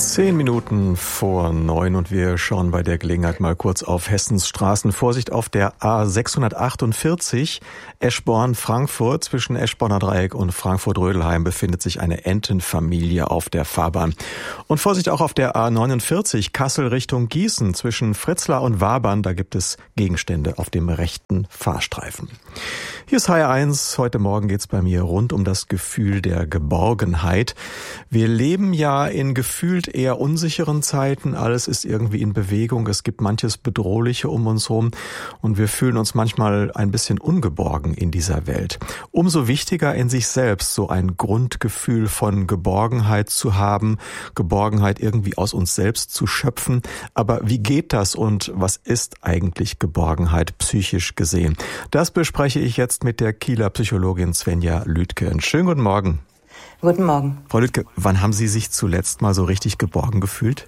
8:10 und wir schauen bei der Gelegenheit mal kurz auf Hessens Straßen. Vorsicht auf der A648 Eschborn-Frankfurt. Zwischen Eschborner Dreieck und Frankfurt-Rödelheim befindet sich eine Entenfamilie auf der Fahrbahn. Und Vorsicht auch auf der A49 Kassel Richtung Gießen. Zwischen Fritzlar und Wabern, da gibt es Gegenstände auf dem rechten Fahrstreifen. Hier ist HR1. Heute Morgen geht's bei mir rund um das Gefühl der Geborgenheit. Wir leben ja in gefühlt eher unsicheren Zeiten. Alles ist irgendwie in Bewegung. Es gibt manches Bedrohliche um uns herum und wir fühlen uns manchmal ein bisschen ungeborgen in dieser Welt. Umso wichtiger in sich selbst so ein Grundgefühl von Geborgenheit zu haben, Geborgenheit irgendwie aus uns selbst zu schöpfen. Aber wie geht das und was ist eigentlich Geborgenheit psychisch gesehen? Das bespreche ich jetzt mit der Kieler Psychologin Svenja Lüdke. Einen schönen guten Morgen. Guten Morgen. Frau Lüdke, wann haben Sie sich zuletzt mal so richtig geborgen gefühlt?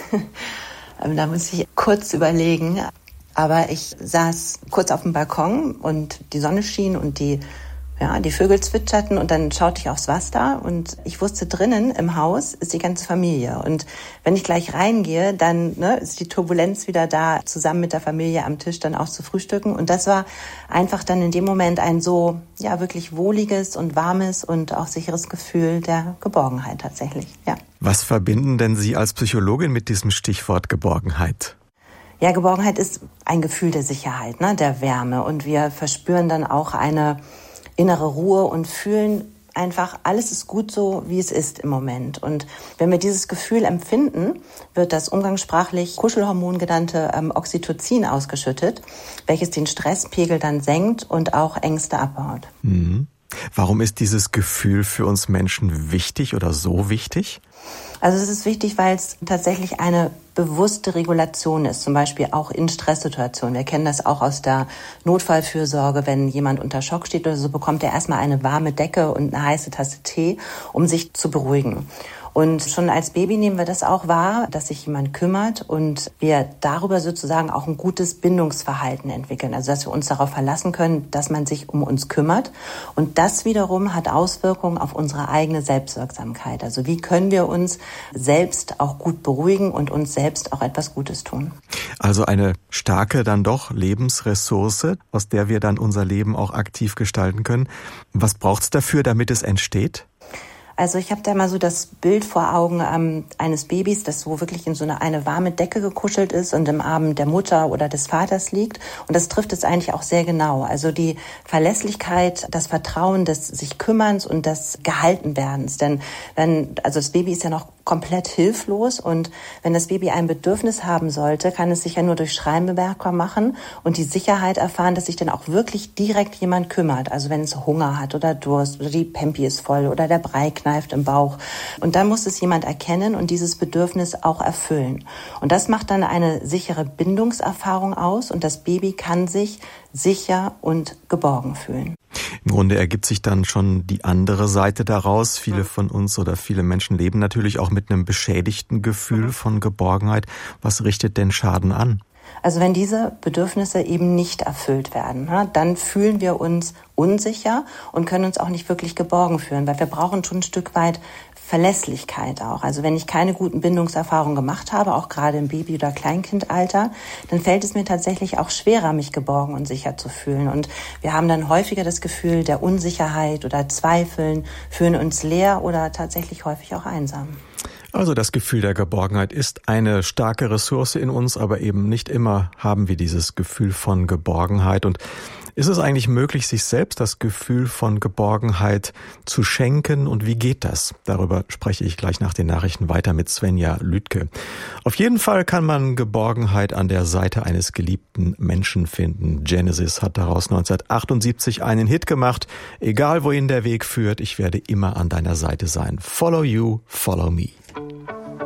Da muss ich kurz überlegen. Aber ich saß kurz auf dem Balkon und die Sonne schien und die Vögel zwitscherten und dann schaute ich aufs Wasser und ich wusste, drinnen im Haus ist die ganze Familie. Und wenn ich gleich reingehe, dann ist die Turbulenz wieder da, zusammen mit der Familie am Tisch dann auch zu frühstücken. Und das war einfach dann in dem Moment ein so wirklich wohliges und warmes und auch sicheres Gefühl der Geborgenheit tatsächlich, ja. Was verbinden denn Sie als Psychologin mit diesem Stichwort Geborgenheit? Ja, Geborgenheit ist ein Gefühl der Sicherheit, der Wärme. Und wir verspüren dann auch eine innere Ruhe und fühlen einfach, alles ist gut so, wie es ist im Moment. Und wenn wir dieses Gefühl empfinden, wird das umgangssprachlich Kuschelhormon genannte Oxytocin ausgeschüttet, welches den Stresspegel dann senkt und auch Ängste abbaut. Mhm. Warum ist dieses Gefühl für uns Menschen wichtig oder so wichtig? Also es ist wichtig, weil es tatsächlich eine bewusste Regulation ist, zum Beispiel auch in Stresssituationen. Wir kennen das auch aus der Notfallfürsorge, wenn jemand unter Schock steht oder so, bekommt er erstmal eine warme Decke und eine heiße Tasse Tee, um sich zu beruhigen. Und schon als Baby nehmen wir das auch wahr, dass sich jemand kümmert und wir darüber sozusagen auch ein gutes Bindungsverhalten entwickeln. Also dass wir uns darauf verlassen können, dass man sich um uns kümmert. Und das wiederum hat Auswirkungen auf unsere eigene Selbstwirksamkeit. Also wie können wir uns selbst auch gut beruhigen und uns selbst auch etwas Gutes tun. Also eine starke dann doch Lebensressource, aus der wir dann unser Leben auch aktiv gestalten können. Was braucht's dafür, damit es entsteht? Also ich habe da mal so das Bild vor Augen eines Babys, das so wirklich in so eine warme Decke gekuschelt ist und im Arm der Mutter oder des Vaters liegt. Und das trifft es eigentlich auch sehr genau. Also die Verlässlichkeit, das Vertrauen des sich Kümmerns und des Gehaltenwerdens. Denn das Baby ist ja noch komplett hilflos und wenn das Baby ein Bedürfnis haben sollte, kann es sich ja nur durch Schreien bemerkbar machen und die Sicherheit erfahren, dass sich dann auch wirklich direkt jemand kümmert. Also wenn es Hunger hat oder Durst oder die Pempi ist voll oder der Brei kneift im Bauch. Und dann muss es jemand erkennen und dieses Bedürfnis auch erfüllen. Und das macht dann eine sichere Bindungserfahrung aus und das Baby kann sich sicher und geborgen fühlen. Im Grunde ergibt sich dann schon die andere Seite daraus. Viele von uns oder viele Menschen leben natürlich auch mit einem beschädigten Gefühl von Geborgenheit. Was richtet denn Schaden an? Also wenn diese Bedürfnisse eben nicht erfüllt werden, dann fühlen wir uns unsicher und können uns auch nicht wirklich geborgen fühlen, weil wir brauchen schon ein Stück weit Verlässlichkeit auch. Also wenn ich keine guten Bindungserfahrungen gemacht habe, auch gerade im Baby- oder Kleinkindalter, dann fällt es mir tatsächlich auch schwerer, mich geborgen und sicher zu fühlen. Und wir haben dann häufiger das Gefühl der Unsicherheit oder Zweifeln, fühlen uns leer oder tatsächlich häufig auch einsam. Also das Gefühl der Geborgenheit ist eine starke Ressource in uns, aber eben nicht immer haben wir dieses Gefühl von Geborgenheit. Und ist es eigentlich möglich, sich selbst das Gefühl von Geborgenheit zu schenken? Und wie geht das? Darüber spreche ich gleich nach den Nachrichten weiter mit Svenja Lüdke. Auf jeden Fall kann man Geborgenheit an der Seite eines geliebten Menschen finden. Genesis hat daraus 1978 einen Hit gemacht. Egal wohin der Weg führt, ich werde immer an deiner Seite sein. Follow you, follow me.